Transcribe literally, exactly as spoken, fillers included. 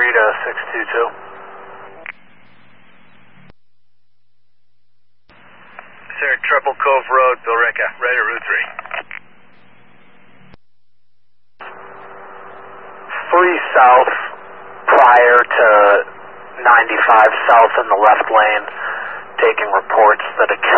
three to six two two. Sir, Triple Cove Road, Billerica, right at Route three. Free south prior to ninety-five south in the left lane, taking reports that a